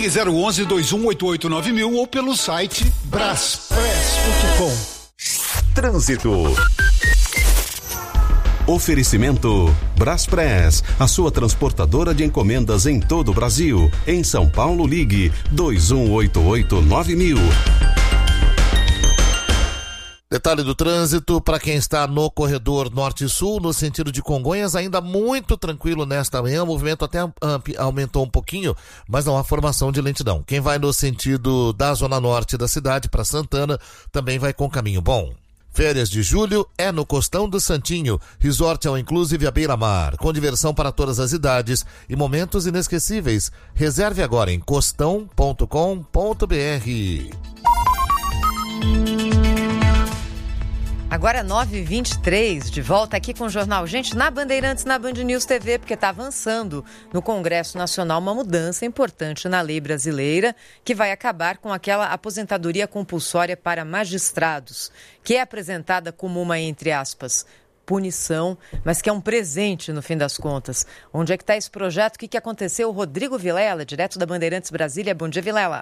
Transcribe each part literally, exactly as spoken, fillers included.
Ligue zero onze, dois um oito oito, nove mil ou pelo site braspress ponto com. Trânsito. Oferecimento Braspress, a sua transportadora de encomendas em todo o Brasil. Em São Paulo, ligue dois um oito oito, nove mil. Detalhe do trânsito, para quem está no corredor norte-sul, no sentido de Congonhas, ainda muito tranquilo nesta manhã, o movimento até aumentou um pouquinho, mas não há formação de lentidão. Quem vai no sentido da zona norte da cidade para Santana, também vai com caminho bom. Férias de julho é no Costão do Santinho, resort ao inclusive à beira-mar, com diversão para todas as idades e momentos inesquecíveis. Reserve agora em costão ponto com ponto br. Agora nove e vinte e três, de volta aqui com o Jornal Gente na Bandeirantes, na Band News T V, porque está avançando no Congresso Nacional uma mudança importante na lei brasileira que vai acabar com aquela aposentadoria compulsória para magistrados, que é apresentada como uma, entre aspas, punição, mas que é um presente no fim das contas. Onde é que está esse projeto? O que, que aconteceu? Rodrigo Vilela, direto da Bandeirantes Brasília. Bom dia, Vilela.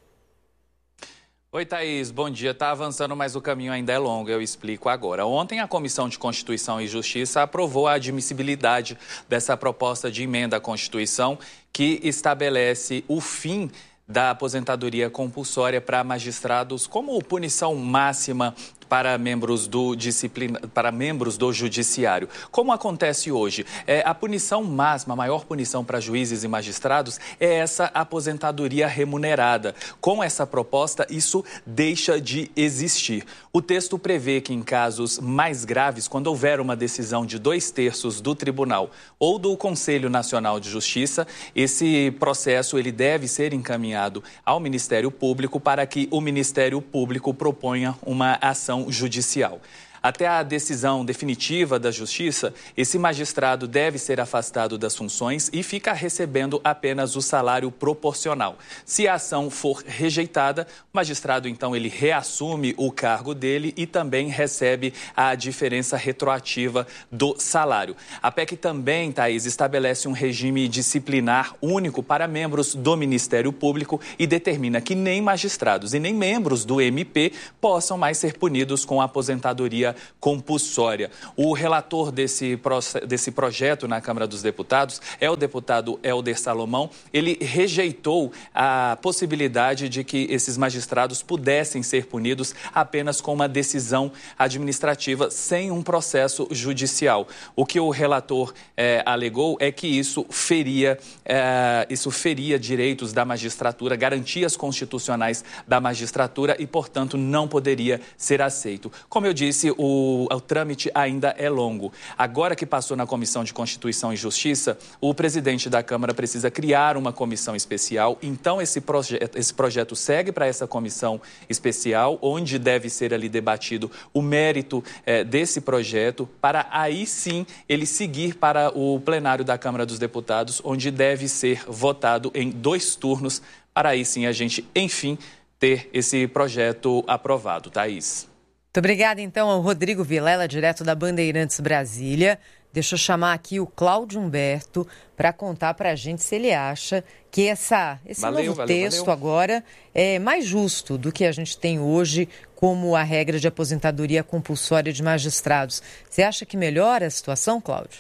Oi, Thaís. Bom dia. Está avançando, mas o caminho ainda é longo. Eu explico agora. Ontem, a Comissão de Constituição e Justiça aprovou a admissibilidade dessa proposta de emenda à Constituição que estabelece o fim da aposentadoria compulsória para magistrados como punição máxima para membros do disciplina, para membros do judiciário. Como acontece hoje? É, a punição máxima, a maior punição para juízes e magistrados é essa aposentadoria remunerada. Com essa proposta, isso deixa de existir. O texto prevê que em casos mais graves, quando houver uma decisão de dois terços do tribunal ou do Conselho Nacional de Justiça, esse processo ele deve ser encaminhado ao Ministério Público para que o Ministério Público proponha uma ação judicial. Até a decisão definitiva da Justiça, esse magistrado deve ser afastado das funções e fica recebendo apenas o salário proporcional. Se a ação for rejeitada, o magistrado, então, ele reassume o cargo dele e também recebe a diferença retroativa do salário. A P E C também, Thaís, estabelece um regime disciplinar único para membros do Ministério Público e determina que nem magistrados e nem membros do M P possam mais ser punidos com a aposentadoria compulsória. O relator desse, desse projeto na Câmara dos Deputados é o deputado Helder Salomão. Ele rejeitou a possibilidade de que esses magistrados pudessem ser punidos apenas com uma decisão administrativa sem um processo judicial. O que o relator eh, alegou é que isso feria, eh, isso feria direitos da magistratura, garantias constitucionais da magistratura e, portanto, não poderia ser aceito. Como eu disse, o O, o trâmite ainda é longo. Agora que passou na Comissão de Constituição e Justiça, o presidente da Câmara precisa criar uma comissão especial. Então, esse, proje esse projeto segue para essa comissão especial, onde deve ser ali debatido o mérito eh, desse projeto, para aí sim ele seguir para o plenário da Câmara dos Deputados, onde deve ser votado em dois turnos, para aí sim a gente, enfim, ter esse projeto aprovado. Thaís. Muito obrigada, então, ao Rodrigo Vilela, direto da Bandeirantes Brasília. Deixa eu chamar aqui o Cláudio Humberto para contar para a gente se ele acha que essa, esse valeu, novo valeu, texto valeu. agora é mais justo do que a gente tem hoje como a regra de aposentadoria compulsória de magistrados. Você acha que melhora a situação, Cláudio?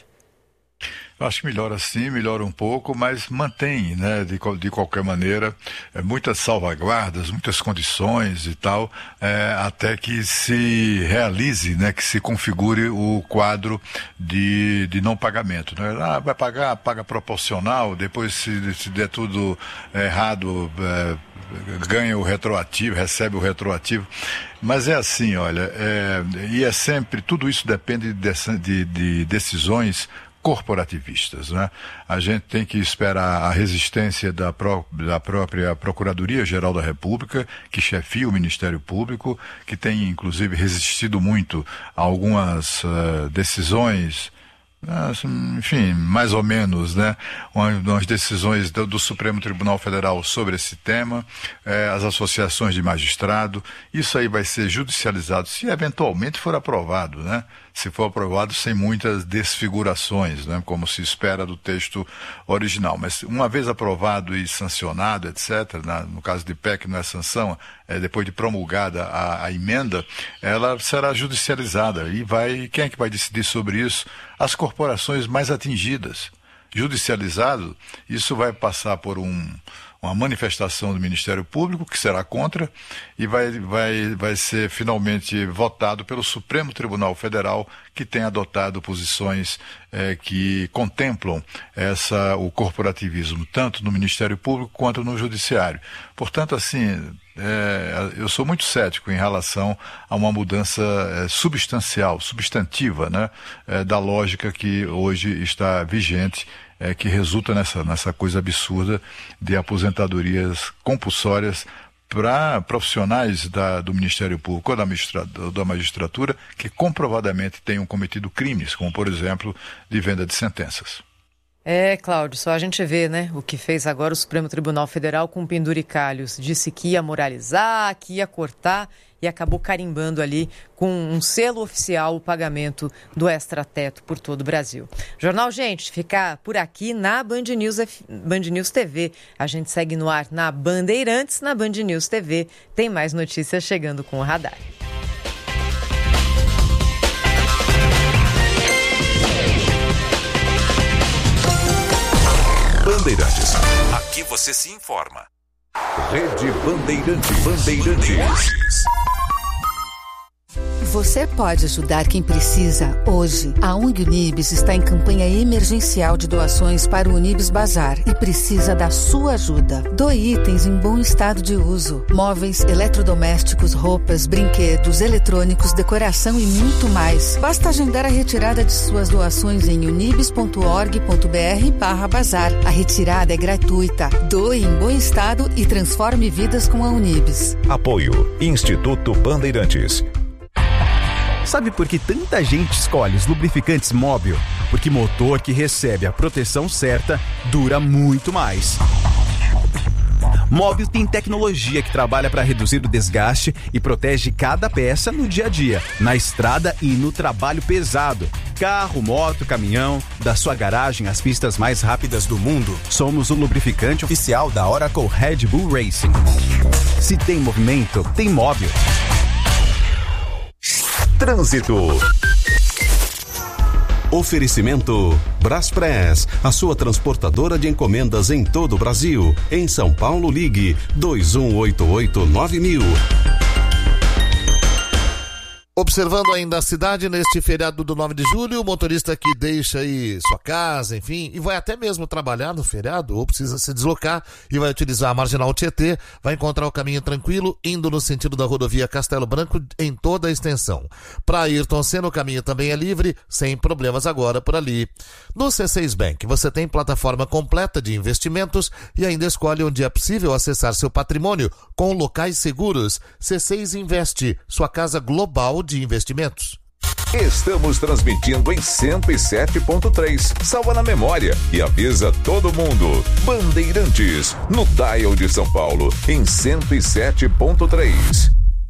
Eu acho que melhora sim, melhora um pouco, mas mantém, né, de, de qualquer maneira, é, muitas salvaguardas, muitas condições e tal, é, até que se realize, né, que se configure o quadro de, de não pagamento. Né? Ah, vai pagar, paga proporcional, depois se, se der tudo errado, é, ganha o retroativo, recebe o retroativo. Mas é assim, olha, é, e é sempre, tudo isso depende de, de, de decisões corporativistas, né? A gente tem que esperar a resistência da, pró da própria Procuradoria-Geral da República, que chefia o Ministério Público, que tem inclusive resistido muito a algumas uh, decisões, enfim, mais ou menos, né? Umas decisões do, do Supremo Tribunal Federal sobre esse tema, eh, as associações de magistrado. Isso aí vai ser judicializado se eventualmente for aprovado, né? se for aprovado sem muitas desfigurações, né, como se espera do texto original. Mas uma vez aprovado e sancionado, etcétera, na, no caso de P E C não é sanção, é, depois de promulgada a, a emenda, ela será judicializada e vai, quem é que vai decidir sobre isso? As corporações mais atingidas. Judicializado, isso vai passar por um, uma manifestação do Ministério Público, que será contra, e vai, vai, vai ser finalmente votado pelo Supremo Tribunal Federal, que tem adotado posições é, que contemplam essa, o corporativismo, tanto no Ministério Público quanto no Judiciário. Portanto, assim, é, eu sou muito cético em relação a uma mudança é, substancial, substantiva, né, é, da lógica que hoje está vigente, é, que resulta nessa, nessa coisa absurda de aposentadorias compulsórias para profissionais da, do Ministério Público ou da, magistratura, da magistratura que comprovadamente tenham cometido crimes, como, por exemplo, de venda de sentenças. É, Cláudio, só a gente vê, né, o que fez agora o Supremo Tribunal Federal com penduricalhos. Disse que ia moralizar, que ia cortar e acabou carimbando ali com um selo oficial o pagamento do extrateto por todo o Brasil. Jornal, gente, fica por aqui na Band News, Band News T V. A gente segue no ar na Bandeirantes, na Band News T V. Tem mais notícias chegando com o Radar. Bandeirantes. Aqui você se informa. Rede Bandeirantes. Bandeirantes. Você pode ajudar quem precisa hoje. A O N G Unibis está em campanha emergencial de doações para o Unibis Bazar e precisa da sua ajuda. Doe itens em bom estado de uso. Móveis, eletrodomésticos, roupas, brinquedos, eletrônicos, decoração e muito mais. Basta agendar a retirada de suas doações em unibis.org.br barra bazar. A retirada é gratuita. Doe em bom estado e transforme vidas com a Unibis. Apoio Instituto Bandeirantes. Sabe por que tanta gente escolhe os lubrificantes Móbil? Porque motor que recebe a proteção certa dura muito mais. Móbil tem tecnologia que trabalha para reduzir o desgaste e protege cada peça no dia a dia, na estrada e no trabalho pesado. Carro, moto, caminhão, da sua garagem às pistas mais rápidas do mundo. Somos o lubrificante oficial da Oracle Red Bull Racing. Se tem movimento, tem Móbil. Trânsito. Oferecimento Braspress, a sua transportadora de encomendas em todo o Brasil. Em São Paulo, ligue dois um oito oito nove mil. Observando ainda a cidade neste feriado do nove de julho, o motorista que deixa aí sua casa, enfim, e vai até mesmo trabalhar no feriado, ou precisa se deslocar e vai utilizar a Marginal Tietê, vai encontrar o caminho tranquilo, indo no sentido da rodovia Castelo Branco em toda a extensão. Para Ayrton Senna, o caminho também é livre, sem problemas agora por ali. No C seis Bank, você tem plataforma completa de investimentos e ainda escolhe onde é possível acessar seu patrimônio com locais seguros. C seis Investe, sua casa global de investimentos. Estamos transmitindo em cento e sete ponto três. Salva na memória e avisa todo mundo. Bandeirantes, no dial de São Paulo, em cento e sete ponto três.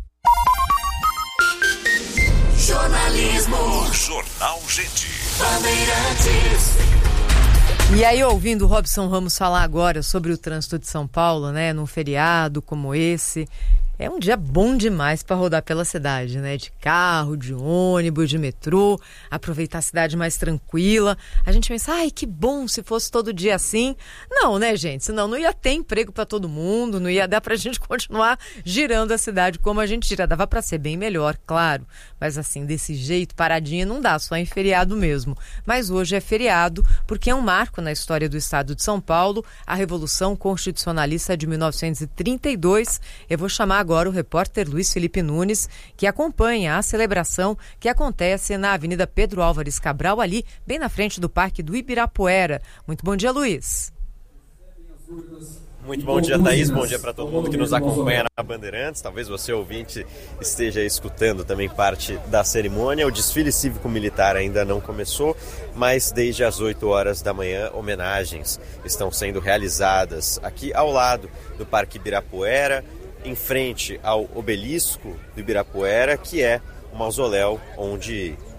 Jornalismo. Jornal Gente. Bandeirantes. E aí, ouvindo o Robson Ramos falar agora sobre o trânsito de São Paulo, né, num feriado como esse, é um dia bom demais para rodar pela cidade, né? De carro, de ônibus, de metrô, aproveitar a cidade mais tranquila. A gente pensa, ai, que bom se fosse todo dia assim. Não, né, gente? Senão não ia ter emprego para todo mundo, não ia dar pra gente continuar girando a cidade como a gente gira. Dava para ser bem melhor, claro. Mas assim, desse jeito, paradinha, não dá, só em feriado mesmo. Mas hoje é feriado porque é um marco na história do estado de São Paulo, a Revolução Constitucionalista de mil novecentos e trinta e dois. Eu vou chamar agora o repórter Luiz Felipe Nunes, que acompanha a celebração que acontece na Avenida Pedro Álvares Cabral, ali bem na frente do Parque do Ibirapuera. Muito bom dia, Luiz. Muito bom dia, Thaís. Bom dia para todo mundo que nos acompanha na Bandeirantes. Talvez você, ouvinte, esteja escutando também parte da cerimônia. O desfile cívico-militar ainda não começou, mas desde as oito horas da manhã, homenagens estão sendo realizadas aqui ao lado do Parque Ibirapuera, em frente ao obelisco do Ibirapuera, que é o mausoléu onde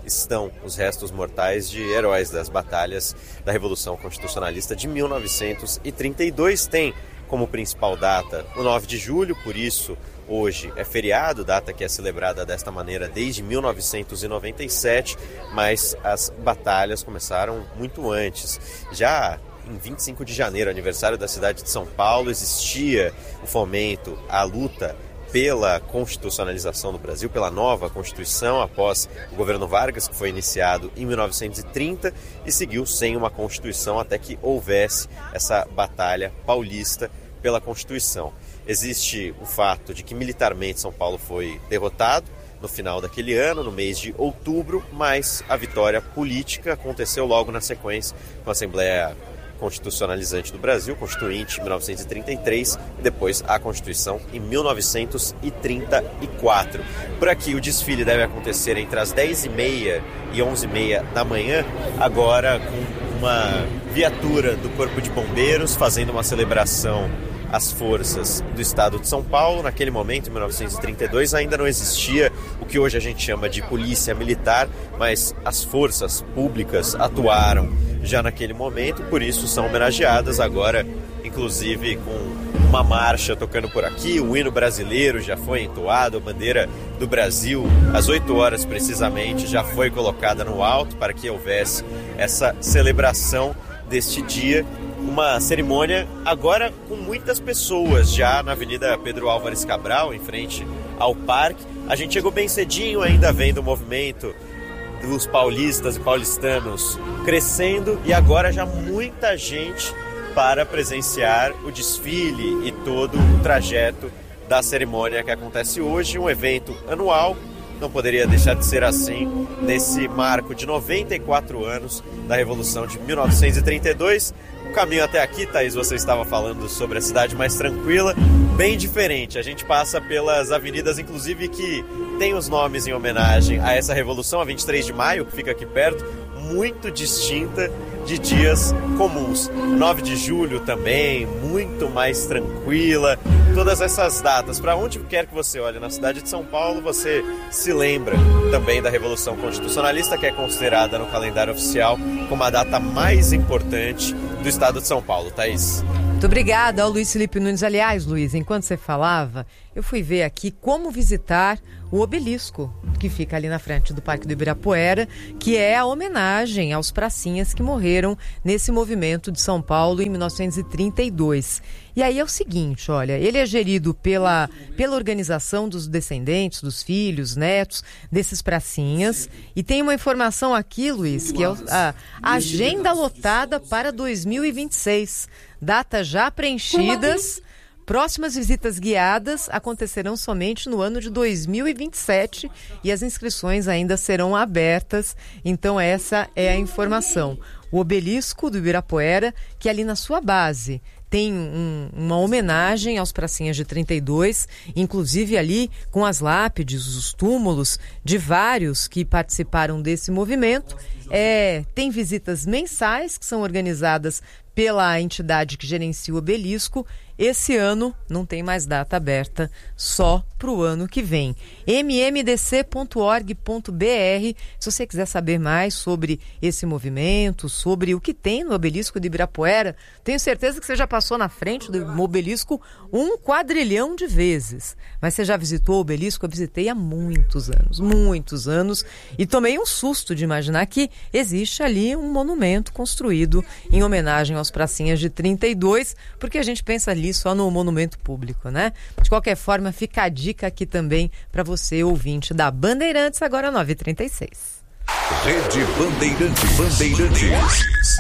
estão os restos mortais de heróis das batalhas da Revolução Constitucionalista de mil novecentos e trinta e dois. Tem como principal data o nove de julho, por isso hoje é feriado, data que é celebrada desta maneira desde mil novecentos e noventa e sete, mas as batalhas começaram muito antes. Já em vinte e cinco de janeiro, aniversário da cidade de São Paulo, existia o fomento à luta pela constitucionalização do Brasil, pela nova Constituição, após o governo Vargas, que foi iniciado em mil novecentos e trinta e seguiu sem uma Constituição até que houvesse essa batalha paulista pela Constituição. Existe o fato de que militarmente São Paulo foi derrotado no final daquele ano, no mês de outubro, mas a vitória política aconteceu logo na sequência com a Assembleia Constitucionalizante do Brasil, Constituinte em mil novecentos e trinta e três, e depois a Constituição em mil novecentos e trinta e quatro. Por aqui o desfile deve acontecer entre as dez e meia e onze e meia da manhã, agora com uma viatura do Corpo de Bombeiros fazendo uma celebração às forças do estado de São Paulo. Naquele momento, em mil novecentos e trinta e dois, ainda não existia o que hoje a gente chama de polícia militar, mas as forças públicas atuaram já naquele momento, por isso são homenageadas agora, inclusive com uma marcha tocando por aqui. O hino brasileiro já foi entoado, a bandeira do Brasil, às oito horas precisamente, já foi colocada no alto para que houvesse essa celebração deste dia. Uma cerimônia agora com muitas pessoas já na Avenida Pedro Álvares Cabral, em frente ao parque. A gente chegou bem cedinho, ainda vendo o movimento dos paulistas e paulistanos crescendo, e agora já muita gente para presenciar o desfile e todo o trajeto da cerimônia que acontece hoje, um evento anual. Não poderia deixar de ser assim nesse marco de noventa e quatro anos da Revolução de mil novecentos e trinta e dois. O caminho até aqui, Thaís, você estava falando sobre a cidade mais tranquila, bem diferente. A gente passa pelas avenidas, inclusive, que tem os nomes em homenagem a essa revolução, a vinte e três de maio, que fica aqui perto, muito distinta de dias comuns. nove de julho também, muito mais tranquila. Todas essas datas, para onde quer que você olhe na cidade de São Paulo, você se lembra também da Revolução Constitucionalista, que é considerada no calendário oficial como a data mais importante do estado de São Paulo. Thaís. Muito obrigada ao Luiz Felipe Nunes. Aliás, Luiz, enquanto você falava, eu fui ver aqui como visitar o obelisco que fica ali na frente do Parque do Ibirapuera, que é a homenagem aos pracinhas que morreram nesse movimento de São Paulo em mil novecentos e trinta e dois. E aí é o seguinte, olha, ele é gerido pela, pela organização dos descendentes, dos filhos, netos desses pracinhas, e tem uma informação aqui, Luiz, que é a agenda lotada para dois mil e vinte e seis, datas já preenchidas. Próximas visitas guiadas acontecerão somente no ano de dois mil e vinte e sete e as inscrições ainda serão abertas. Então essa é a informação. O obelisco do Ibirapuera, que ali na sua base tem um, uma homenagem aos pracinhas de trinta e dois, inclusive ali com as lápides, os túmulos de vários que participaram desse movimento. É, tem visitas mensais que são organizadas pela entidade que gerencia o obelisco. Esse ano não tem mais data aberta, só para o ano que vem. m m d c ponto org ponto b r, se você quiser saber mais sobre esse movimento, sobre o que tem no obelisco de Ibirapuera. Tenho certeza que você já passou na frente do obelisco um quadrilhão de vezes. Mas você já visitou o obelisco? Eu visitei há muitos anos, muitos anos, e tomei um susto de imaginar que existe ali um monumento construído em homenagem aos pracinhas de trinta e dois, porque a gente pensa ali só no monumento público, né? De qualquer forma, fica a dica aqui também para você, ouvinte da Bandeirantes, agora nove e trinta e seis. Rede Bandeirantes. Bandeirantes.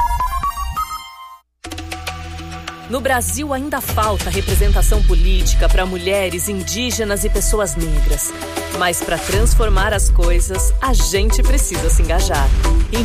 No Brasil ainda falta representação política para mulheres, indígenas e pessoas negras. Mas para transformar as coisas, a gente precisa se engajar. Em